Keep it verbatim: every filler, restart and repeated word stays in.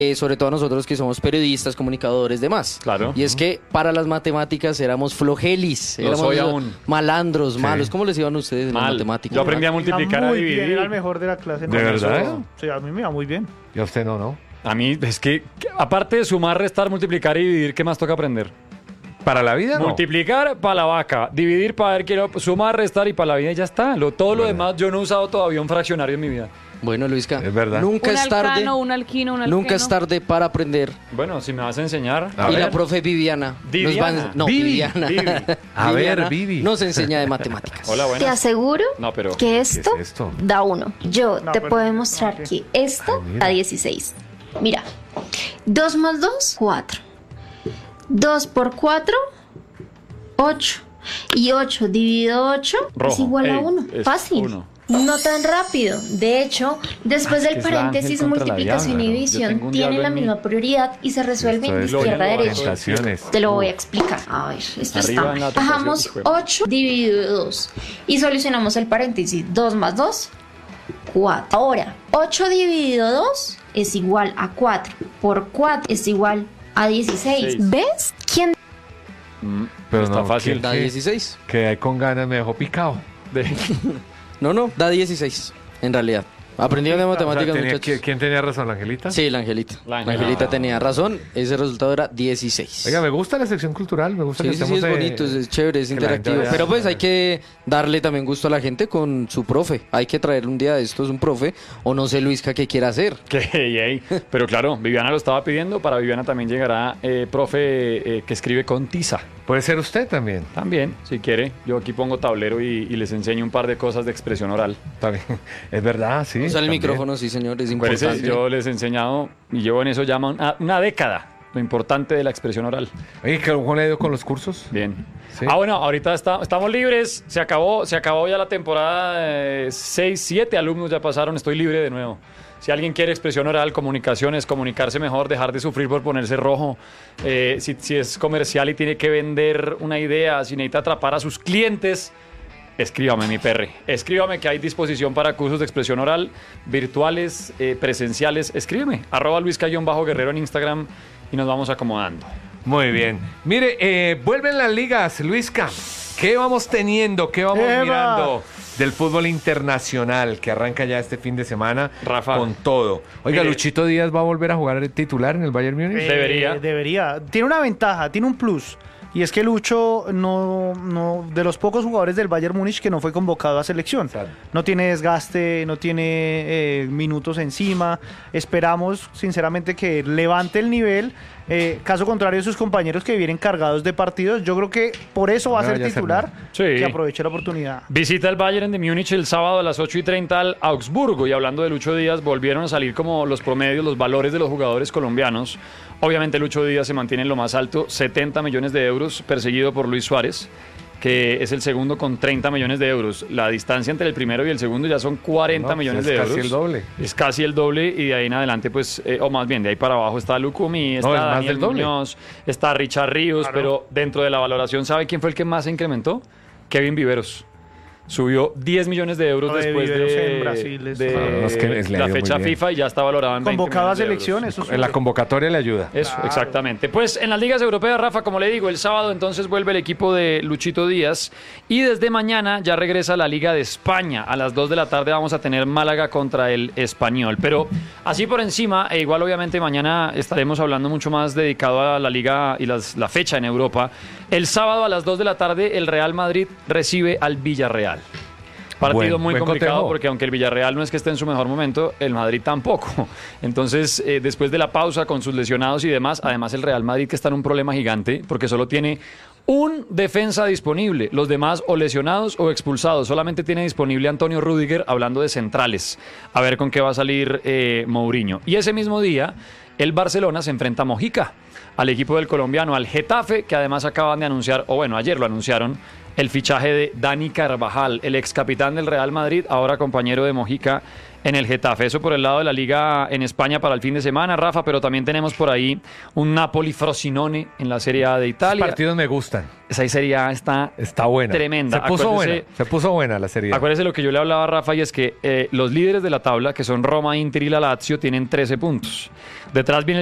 eh, sobre todo nosotros que somos periodistas, comunicadores, demás. Claro. Y es que para las matemáticas éramos flojelis, Lo éramos soy aún. malandros, Sí. malos. ¿Cómo les iban ustedes en las Mal. matemáticas? Yo aprendí a multiplicar, a muy bien, dividir. era el mejor de la clase. ¿De verdad? Eso, sí, a mí me va muy bien. Y a usted no, ¿no? A mí, es que, que aparte de sumar, restar, multiplicar y dividir, ¿qué más toca aprender? ¿Para la vida no? Multiplicar para la vaca, dividir para ver quiero sumar, restar y para la vida y ya está. Lo, todo lo demás, yo no he usado todavía un fraccionario en mi vida. Bueno, Luisca, Es verdad. nunca Un es tarde. alcano, un alquino, un alqueno. Nunca es tarde para aprender. Bueno, si me vas a enseñar. A y ver. la profe Viviana Viviana. nos va a, no, Vivi, Viviana. Vivi. A ver, Viviana Vivi. nos enseña de matemáticas. Hola, Te buenas. aseguro No, pero- que esto, es esto? da uno. Yo No, te pero- puedo demostrar ok. que esto Ay, mira. da dieciséis. Mira, dos más dos, cuatro. dos por cuatro, ocho. Y ocho dividido ocho es Rojo. igual a Ey, uno. es Fácil. uno. No tan rápido. De hecho, después Ah, del es que es la paréntesis, ángel contra la multiplicación diabla, y ¿no? Yo división tengo un tienen diablo la en mí. misma prioridad y se resuelven Esto de es izquierda a Gloria, derecha. tentaciones. Te lo voy a explicar. A ver, esto Arriba está. en la tentación, Bajamos hijo de- ocho dividido dos y solucionamos el paréntesis. dos más dos, cuatro. Ahora, ocho dividido dos es igual a cuatro. Por cuatro es igual a dieciséis. Seis. ¿Ves? ¿Quién? Mm, Pero está no, fácil. ¿qué? Da dieciséis. Que hay con ganas me dejó picado. De- No, no, da dieciséis, en realidad. Aprendieron de O sea, matemáticas, tenía- muchachos. ¿quién, quién tenía razón, la Angelita? Sí, la Angelita. La La Angelita. Angelita tenía razón. Ese resultado era dieciséis. Oiga, me gusta la sección cultural, me gusta Sí, que sí, sí, estemos es eh, bonito, es, es chévere, es que la gente interactivo. vaya- Pero pues hay que darle también gusto a la gente con su profe. Hay que traer un día de estos un profe, o no sé, Luisca, qué quiera hacer. que, ey, ey. Pero claro, Viviana lo estaba pidiendo. Para Viviana también llegará eh, profe eh, que escribe con tiza. Puede ser usted también. También, si quiere. Yo aquí pongo tablero y, y les enseño un par de cosas de expresión oral. También. Es verdad, sí. Usa el también. micrófono, sí, señor, es Acuérdense, importante. yo les he enseñado y llevo en eso ya una, una década. Lo importante de la expresión oral. Oye, ¿cómo le ha ido con los cursos? Bien. Sí. Ah, bueno, ahorita está- estamos libres. Se acabó, se acabó ya la temporada. seis, siete alumnos ya pasaron. Estoy libre de nuevo. Si alguien quiere expresión oral, comunicaciones, comunicarse mejor, dejar de sufrir por ponerse rojo, eh, si, si es comercial y tiene que vender una idea, si necesita atrapar a sus clientes, escríbame, mi perre. Escríbame que hay disposición para cursos de expresión oral, virtuales, eh, presenciales. Escríbeme, arroba luisca-guerrero en Instagram y nos vamos acomodando. Muy bien. Mire, eh, vuelven las ligas, Luisca. ¿Qué vamos teniendo? ¿Qué vamos ¡Eva! mirando del fútbol internacional que arranca ya este fin de semana Rafa. con todo? Oiga, Mire. Luchito Díaz va a volver a jugar el titular en el Bayern Múnich. Eh, Debería. Debería. Tiene una ventaja, tiene un plus. Y es que Lucho, no, no, de los pocos jugadores del Bayern Múnich que no fue convocado a selección. Exacto. No tiene desgaste, no tiene eh, minutos encima. Esperamos, sinceramente, que levante el nivel. Eh, caso contrario de sus compañeros que vienen cargados de partidos, yo creo que por eso va a No ser vaya a ser titular. nada. Sí. Que aproveche la oportunidad. Visita el Bayern de Múnich el sábado a las ocho y treinta al Augsburgo. Y hablando de Lucho Díaz, volvieron a salir como los promedios, los valores de los jugadores colombianos. Obviamente Lucho Díaz se mantiene en lo más alto, setenta millones de euros, perseguido por Luis Suárez, que es el segundo con treinta millones de euros. La distancia entre el primero y el segundo ya son cuarenta No, pues millones es de casi euros. el doble. Es casi el doble y de ahí en adelante, pues, eh, o más bien, de ahí para abajo está Lucumí, está No, es más Daniel del doble. Muñoz, está Richard Ríos, Claro. pero dentro de la valoración, ¿sabe quién fue el que más se incrementó? Kevin Viveros. Subió diez millones de euros Lo de después Viveros de, en Brasil es- de Ah, no, es que les le ha la ido muy fecha bien. FIFA y ya está valorado en veinte Convocado a millones de euros. selección, eso es En la convocatoria le ayuda. Eso, Claro. exactamente. Pues en las ligas europeas, Rafa, como le digo, el sábado entonces vuelve el equipo de Luchito Díaz y desde mañana ya regresa la Liga de España. A las dos de la tarde vamos a tener Málaga contra el Español. Pero así por encima, e igual obviamente mañana estaremos hablando mucho más dedicado a la Liga y las- la fecha en Europa. El sábado a las dos de la tarde el Real Madrid recibe al Villarreal. Partido Buen- muy buen complicado cotejo. porque aunque el Villarreal no es que esté en su mejor momento, el Madrid tampoco. Entonces, eh, después de la pausa con sus lesionados y demás, además el Real Madrid que está en un problema gigante porque solo tiene un defensa disponible. Los demás o lesionados o expulsados. Solamente tiene disponible Antonio Rüdiger hablando de centrales. A ver con qué va a salir eh, Mourinho. Y ese mismo día, el Barcelona se enfrenta a Mojica, al equipo del colombiano, al Getafe, que además acaban de anunciar, o bueno, ayer lo anunciaron, el fichaje de Dani Carvajal, el ex capitán del Real Madrid, ahora compañero de Mojica en el Getafe. Eso por el lado de la Liga en España para el fin de semana, Rafa, pero también tenemos por ahí un Napoli-Frosinone en la Serie A de Los Italia. partidos me gustan. Esa Serie A está, Está buena. tremenda. Se puso Acuérdese- buena. Se puso buena la serie. Acuérdese lo que yo le hablaba a Rafa y es que eh, los líderes de la tabla, que son Roma, Inter y la Lazio, tienen trece puntos. Detrás viene